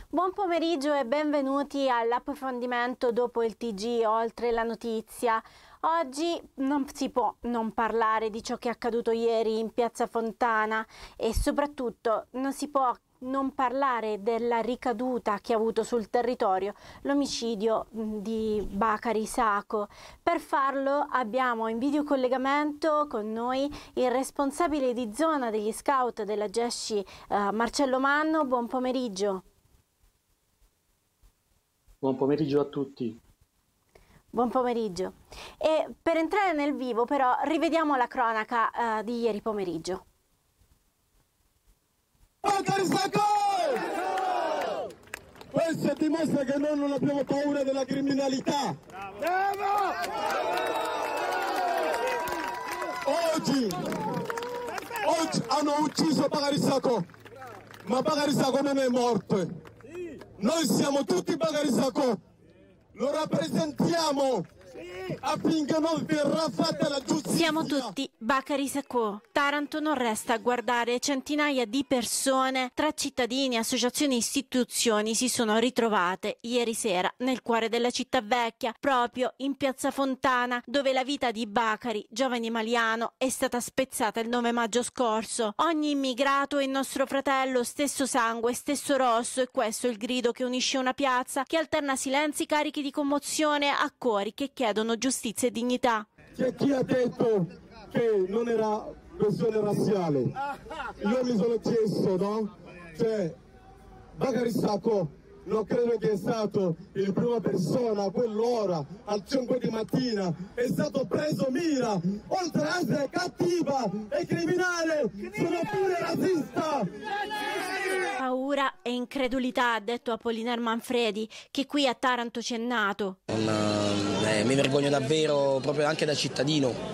Buon pomeriggio e benvenuti all'approfondimento dopo il TG Oltre la Notizia. Oggi non si può non parlare di ciò che è accaduto ieri in Piazza Fontana e soprattutto non si può non parlare della ricaduta che ha avuto sul territorio l'omicidio di Bakary Sacco. Per farlo abbiamo in videocollegamento con noi il responsabile di zona degli scout della GESCI, Marcello Manno. Buon pomeriggio. Buon pomeriggio a tutti. Buon pomeriggio. E per entrare nel vivo però rivediamo la cronaca di ieri pomeriggio. Bakary Sacco! Questo dimostra che noi non abbiamo paura della criminalità. Bravo! Oggi hanno ucciso Bakary Sacco, ma Bakary Sacco non è morto. Noi siamo tutti Bakary Sacco, lo rappresentiamo affinché non verrà fatta la giustizia. Siamo tutti Bakary Sacco. Taranto non resta a guardare. Centinaia di persone, tra cittadini, associazioni e istituzioni, si sono ritrovate ieri sera nel cuore della città vecchia, proprio in Piazza Fontana, dove la vita di Bakary, giovane maliano, è stata spezzata il 9 maggio scorso. Ogni immigrato è nostro fratello, stesso sangue, stesso rosso, e questo è il grido che unisce una piazza che alterna silenzi carichi di commozione a cori che chiedono giustizia e dignità. C'è chi ha detto che non era questione razziale. Io mi sono chiesto, no? Cioè, Bakary Sacco non credo che è stato in prima persona a quell'ora, al 5 di mattina, è stato preso mira, oltre a essere cattiva e criminale, sono pure razzista. Paura e incredulità, ha detto Apollinaire Manfredi, che qui a Taranto c'è nato. Mi vergogno davvero, proprio anche da cittadino,